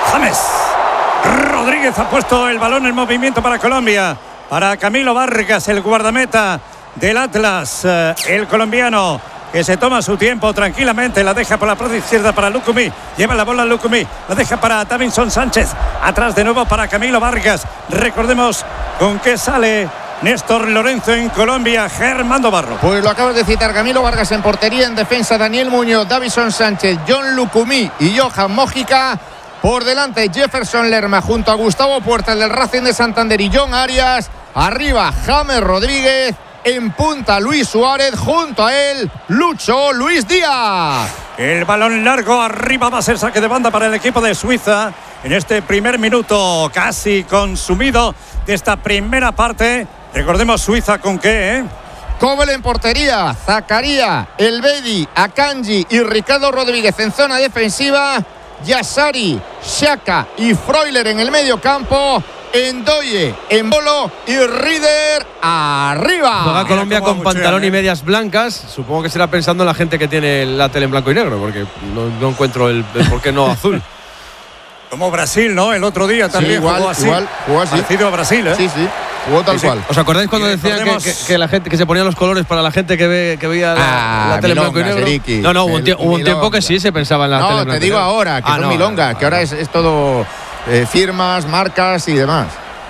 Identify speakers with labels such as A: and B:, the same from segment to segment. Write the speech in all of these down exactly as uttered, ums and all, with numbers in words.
A: James Rodríguez ha puesto el balón en movimiento para Colombia. Para Camilo Vargas, el guardameta del Atlas, eh, el colombiano, que se toma su tiempo tranquilamente, la deja por la parte izquierda para Lucumí, lleva la bola Lucumí, la deja para Davinson Sánchez, atrás de nuevo para Camilo Vargas. Recordemos con qué sale Néstor Lorenzo en Colombia, Germán Barro.
B: Pues lo acabas de citar, Camilo Vargas en portería, en defensa Daniel Muñoz, Davinson Sánchez, John Lucumí y Johan Mójica. Por delante Jefferson Lerma junto a Gustavo Puerta, el del Racing de Santander, y John Arias. Arriba James Rodríguez. En punta Luis Suárez, junto a él Lucho Luis Díaz.
A: El balón largo arriba, va a ser saque de banda para el equipo de Suiza en este primer minuto casi consumido de esta primera parte. Recordemos Suiza con qué, ¿eh?
B: Kobel en portería, Zakaria, Elbedi, Akanji y Ricardo Rodríguez en zona defensiva, Yassari, Xhaka y Freuler en el medio campo. Endoye, Embolo y Rieder arriba.
C: Juega Colombia con pantalón y medias blancas. Supongo que será pensando en la gente que tiene la tele en blanco y negro, porque no, no encuentro el, el por qué no azul.
A: Como Brasil, ¿no? El otro día también
B: sí, igual,
A: jugó así.
B: Igual, jugó así.
A: Parecido a Brasil, ¿eh?
B: Sí, sí. Jugó tal
A: sí, sí.
B: cual.
C: ¿Os acordáis cuando decían recordemos... que, que, que la gente que se ponían los colores para la gente que, ve, que veía la,
B: ah,
C: la tele en blanco y negro?
B: Eriki.
C: No, no, hubo un, hubo un tiempo que sí se pensaba en la
B: no,
C: tele en blanco
B: te digo
C: y negro.
B: ahora, que
C: ah,
B: son
C: no,
B: milonga,
C: no,
B: que ahora es, es todo eh, firmas, marcas y demás.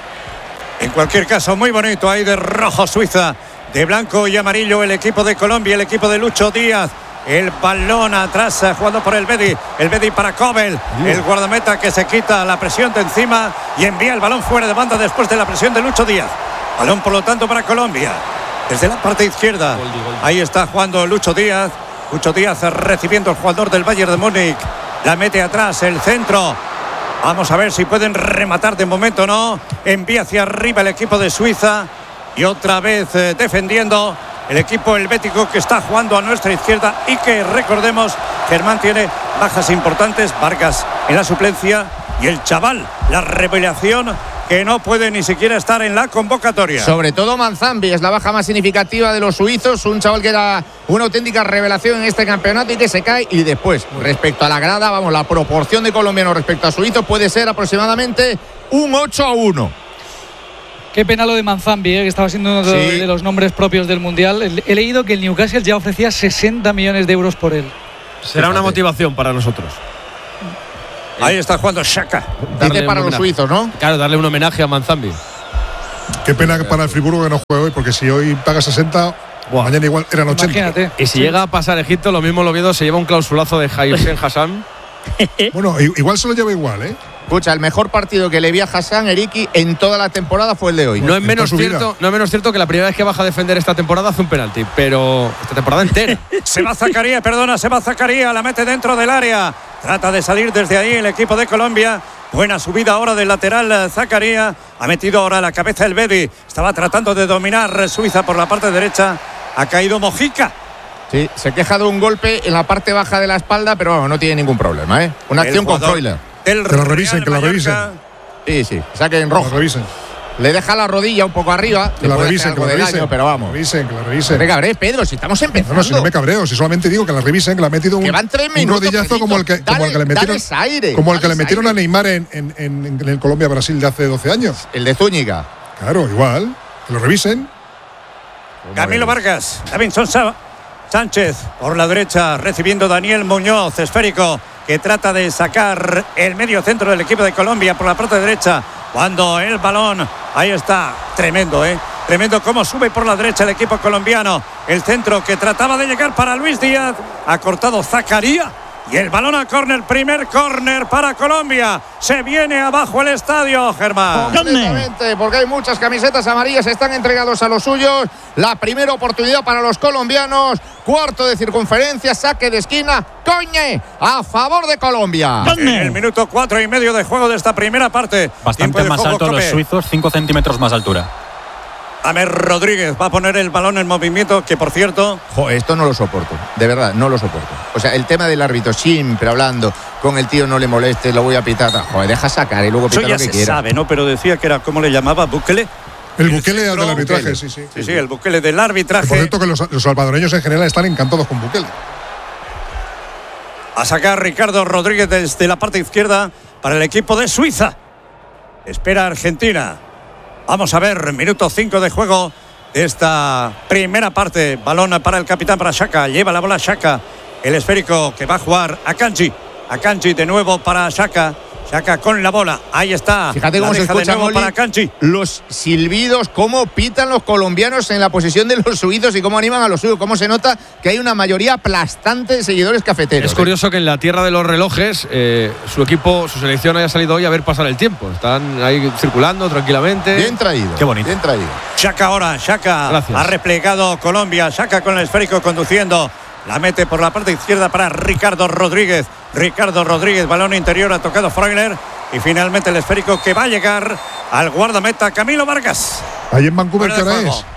A: En cualquier caso, muy bonito ahí de rojo Suiza, de blanco y amarillo el equipo de Colombia, el equipo de Lucho Díaz. El balón atrás, jugando por el Bedi. El Bedi para Kobel, el guardameta que se quita la presión de encima y envía el balón fuera de banda después de la presión de Lucho Díaz. Balón, por lo tanto, para Colombia. Desde la parte izquierda.
C: Goldi, Goldi.
A: Ahí está jugando Lucho Díaz. Lucho Díaz recibiendo el jugador del Bayern de Múnich. La mete atrás, el centro. Vamos a ver si pueden rematar de momento o no. Envía hacia arriba el equipo de Suiza. Y otra vez eh, defendiendo el equipo helvético que está jugando a nuestra izquierda. Y que recordemos, Germán tiene bajas importantes. Vargas en la suplencia. Y el chaval, la revelación, que no puede ni siquiera estar en la convocatoria.
B: Sobre todo Manzambi es la baja más significativa de los suizos, un chaval que era una auténtica revelación en este campeonato y que se cae. Y después, respecto a la grada, vamos, la proporción de colombianos respecto a suizos puede ser aproximadamente un ocho a uno.
D: Qué pena lo de Manzambi, ¿eh? Que estaba siendo uno de, sí. de los nombres propios del Mundial. He leído que el Newcastle ya ofrecía sesenta millones de euros por él.
C: Será una motivación para nosotros.
A: Ahí está jugando Xhaka.
B: Dice para los suizos, ¿no?
C: Claro, darle un homenaje a Manzambi.
E: Qué pena para el Friburgo que no juegue hoy, porque si hoy paga sesenta, Buah. mañana igual eran ochenta.
D: Imagínate.
C: Y si sí. llega a pasar Egipto, lo mismo el Oviedo se lleva un clausulazo de Hairsem Hassan.
E: Bueno, igual se lo lleva igual, ¿eh?
B: Escucha, el mejor partido que le vi a Hassan, Eriki, en toda la temporada fue el de hoy.
C: No es menos cierto, no es menos cierto que la primera vez que baja a defender esta temporada hace un penalti, pero esta temporada entera.
A: Se va Zakaria, perdona, se va Zakaria, la mete dentro del área. Trata de salir desde ahí el equipo de Colombia. Buena subida ahora del lateral Zakaria. Ha metido ahora la cabeza el Bedi. Estaba tratando de dominar Suiza por la parte derecha. Ha caído Mojica.
B: Sí, se queja de un golpe en la parte baja de la espalda, pero bueno, no tiene ningún problema, ¿eh? Una acción con Freuler.
E: Que lo revisen, que lo revisen.
B: Sí, sí, saquen rojo.
E: Que lo revisen.
B: Le deja la rodilla un poco arriba.
E: Que la revisen, que la revisen.
B: Daño, pero vamos.
E: Que la revisen, que la revisen.
B: No te cabrees, Pedro, si estamos empezando.
E: No, no, si no me cabreo, si solamente digo que la revisen, que le ha metido un,
B: que van tres
E: un
B: minutos,
E: rodillazo como el que,
B: dale,
E: como el que le metieron,
B: aire,
E: como el que le metieron
B: aire.
E: a Neymar en, en, en, en el Colombia-Brasil de hace doce años.
B: El de Zúñiga.
E: Claro, igual. Que lo revisen.
A: Camilo Vargas, Davinson Sánchez por la derecha, recibiendo Daniel Muñoz, esférico, que trata de sacar el medio centro del equipo de Colombia por la parte derecha. Cuando el balón, ahí está, tremendo, ¿eh? Tremendo cómo sube por la derecha el equipo colombiano. El centro que trataba de llegar para Luis Díaz, ha cortado Zakaria. Y el balón a córner, primer córner para Colombia. Se viene abajo el estadio, Germán.
B: Completamente, porque hay muchas camisetas amarillas, están entregados a los suyos. La primera oportunidad para los colombianos. Cuarto de circunferencia, saque de esquina. Coñe, a favor de Colombia.
A: En el minuto cuatro y medio de juego de esta primera parte.
F: Bastante más alto los suizos, cinco centímetros más de altura.
A: James Rodríguez va a poner el balón en movimiento, que por cierto…
B: Jo, esto no lo soporto, de verdad, no lo soporto. O sea, el tema del árbitro, siempre hablando con el tío, no le molestes, lo voy a pitar. Joder, deja sacar y luego pita
A: Eso ya
B: lo que
A: se
B: quiera.
A: sabe, ¿no? Pero decía que era, ¿cómo le llamaba? ¿Bukele?
E: El Bukele del arbitraje, Bukele. sí, sí.
A: Sí, sí, el Bukele del arbitraje.
E: Por cierto que los, los salvadoreños en general están encantados con Bukele.
A: A sacar Ricardo Rodríguez desde la parte izquierda. para el equipo de Suiza. Espera Argentina. Vamos a ver, minuto cinco de juego de esta primera parte. Balón para el capitán, para Xhaka. Lleva la bola Xhaka. El esférico que va a jugar Akanji. Akanji de nuevo para Xhaka. Xhaka con la bola. Ahí está.
B: Fíjate cómo se escuchan
A: para Akanji.
B: Los silbidos, cómo pitan los colombianos en la posesión de los suizos y cómo animan a los suyos. Cómo se nota que hay una mayoría aplastante de seguidores cafeteros.
C: Es curioso eh. que en la tierra de los relojes eh, su equipo, su selección haya salido hoy a ver pasar el tiempo. Están ahí circulando tranquilamente.
B: Bien traído.
F: Qué bonito.
B: Bien traído.
A: Xhaka ahora. Xhaka
C: Gracias.
A: ha replegado Colombia. Xhaka con el esférico conduciendo. La mete por la parte izquierda para Ricardo Rodríguez. Ricardo Rodríguez, balón interior, ha tocado Freuler. Y finalmente el esférico que va a llegar al guardameta Camilo Vargas.
E: Ahí en Vancouver, ¿qué hora es?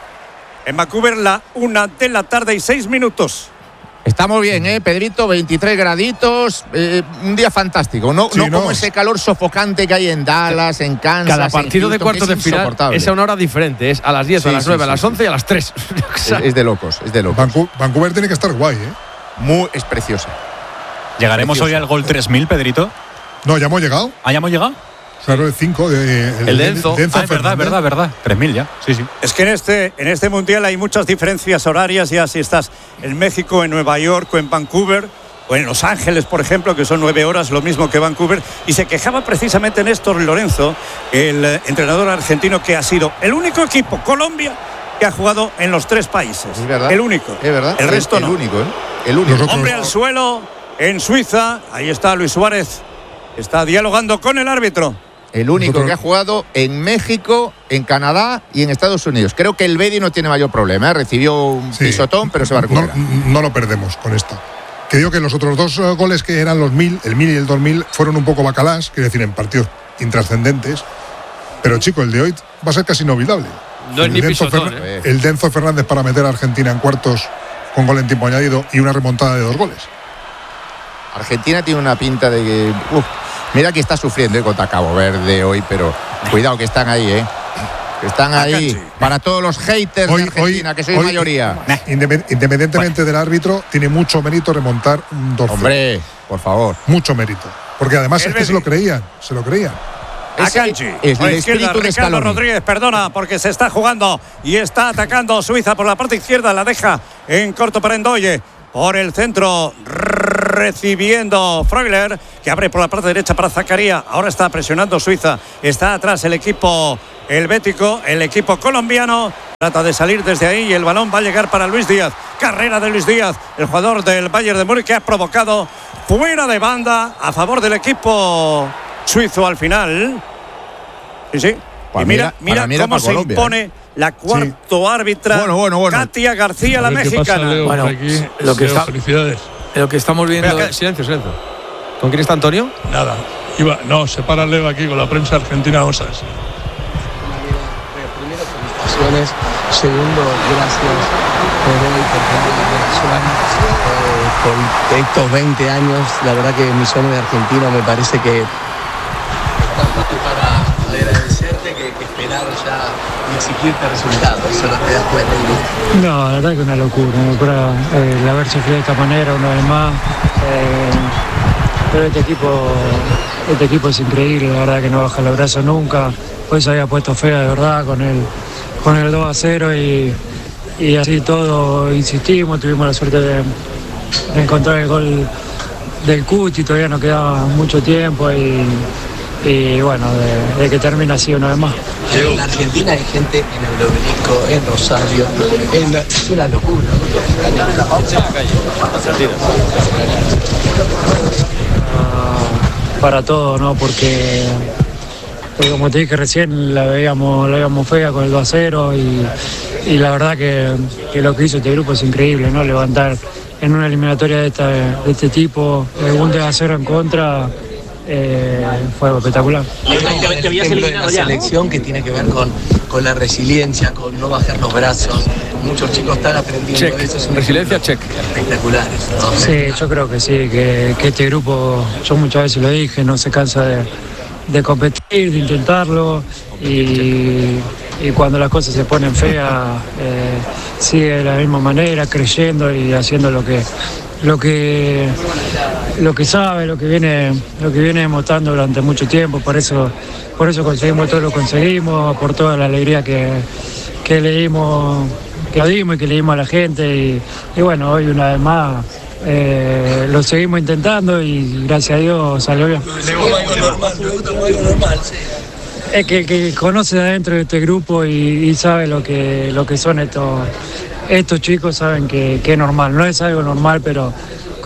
A: En Vancouver, la una de la tarde y seis minutos.
B: Estamos bien, ¿eh, Pedrito? veintitrés graditos. Eh, un día fantástico. No,
E: sí,
B: no,
E: no
B: como ese calor sofocante que hay en Dallas, en Kansas.
C: Cada partido de cuartos de final es a una hora diferente. Es a las diez, sí, a las nueve, sí, sí, a las once sí. y a las tres.
B: Es, es de locos, es de locos.
E: Vancouver, Vancouver tiene que estar guay, ¿eh?
B: Muy, es preciosa.
F: ¿Llegaremos
B: Preciosa.
F: hoy al gol tres mil, Pedrito?
E: No, ya hemos llegado.
F: ¿Ah, ya hemos llegado?
E: Claro, el cinco. De, el,
C: el de Enzo.
E: De Enzo
F: ah, es verdad, verdad, verdad. tres mil ya. Sí, sí.
A: Es que en este, en este mundial hay muchas diferencias horarias. Ya si estás en México, en Nueva York o en Vancouver o en Los Ángeles, por ejemplo, que son nueve horas, lo mismo que Vancouver. Y se quejaba precisamente Néstor Lorenzo, el eh, entrenador argentino, que ha sido el único equipo, Colombia, que ha jugado en los tres países.
B: Es verdad.
A: El único.
B: Es verdad.
A: El resto
B: el,
A: no.
B: El único, ¿eh? El único.
E: Nosotros...
A: Hombre al suelo en Suiza. Ahí está Luis Suárez. Está dialogando con el árbitro.
B: El único
E: Nosotros...
B: que ha jugado en México, en Canadá y en Estados Unidos. Creo que el Bedi no tiene mayor problema, ¿eh? Recibió un sí. pisotón, pero se va a recuperar.
E: No, no lo perdemos con esta. Que digo que los otros dos uh, goles que eran los mil, el mil y el dos mil, fueron un poco bacalás, quiero decir, en partidos intrascendentes. Pero, chico, el de hoy va a ser casi inolvidable.
C: No es
E: el
C: ni
E: Denzo
C: pisotón,
E: Fer...
C: ¿eh?
E: El Denzo Fernández para meter a Argentina en cuartos con gol en tiempo añadido y una remontada de dos goles.
B: Argentina tiene una pinta de que... Uf, mira que está sufriendo, ¿eh? Contra Cabo Verde hoy, pero cuidado que están ahí, ¿eh? Que están ahí para todos los haters hoy, de Argentina, hoy, que sois hoy, mayoría.
E: Independientemente bueno. del árbitro, tiene mucho mérito remontar un dos.
B: Hombre, por favor.
E: Mucho mérito. Porque además el es que se lo creían, se lo creían.
A: Akanji, es el espíritu de Ricardo Rodríguez, perdona, porque se está jugando y está atacando Suiza por la parte izquierda, la deja en corto para Ndoye. Por el centro, recibiendo Freuler, que abre por la parte derecha para Zakaria. Ahora está presionando Suiza. Está atrás el equipo helvético, el equipo colombiano. Trata de salir desde ahí y el balón va a llegar para Luis Díaz. Carrera de Luis Díaz, el jugador del Bayern de Múnich, que ha provocado fuera de banda a favor del equipo suizo al final. Sí, sí. Y mira, mira, mira cómo se Colombia, impone ¿eh? la cuarto sí. árbitra,
B: bueno, bueno, bueno.
A: Katia García, la mexicana.
G: Pasa, Leo,
H: bueno,
G: aquí,
H: lo, que está,
G: felicidades.
H: lo que estamos viendo.
C: Espera, silencio, silencio. ¿Con quién está Antonio?
G: Nada. Iba, no, se para Leo aquí con la prensa argentina, Osas.
I: Primero, felicitaciones. Segundo, gracias por hoy, por Venezuela. Eh, por estos veinte años, la verdad que mi sueño de argentino me parece que para agradecerte que, que esperar ya y exigirte resultados, eso no te das cuenta.
J: No, la verdad que es una locura, una locura eh, el haber sufrido de esta manera una vez más. Eh, pero este equipo, este equipo es increíble, la verdad que no baja los brazos nunca. Hoy se había puesto fea de verdad con el, con el dos a cero y, y así todo insistimos, tuvimos la suerte de, de encontrar el gol del Cuti, todavía nos quedaba mucho tiempo y y bueno, de, de que termina así una vez más.
I: En Argentina hay gente en el Obelisco, en Rosario, en la, es una locura.
J: Uh, para todo, ¿no? Porque, porque como te dije recién, la veíamos, la veíamos fea con el dos a cero y, y la verdad que, que lo que hizo este grupo es increíble, ¿no? Levantar en una eliminatoria de, esta, de este tipo, un dos a cero en contra. Eh, fue espectacular.
I: Te, te habías eliminado ya. Selección que tiene que ver con, con la resiliencia, con no bajar los brazos. Muchos chicos están aprendiendo
C: check.
I: eso. Es
C: resiliencia, check.
I: Espectaculares, ¿no?
J: Sí, yo creo que sí, que, que este grupo, yo muchas veces lo dije, no se cansa de, de competir, de intentarlo y, y cuando las cosas se ponen feas, eh, sigue de la misma manera, creyendo y haciendo lo que lo que lo que sabe, lo que viene, lo que viene demostrando durante mucho tiempo, por eso, por eso conseguimos todo lo que conseguimos, por toda la alegría que, que le dimos, que dimos y que le dimos a la gente y, y bueno, hoy una vez más eh, lo seguimos intentando y gracias a Dios salió bien. Es que, que conoce adentro de este grupo y, y sabe lo que, lo que son estos, estos chicos, saben que, que es normal, no es algo normal, pero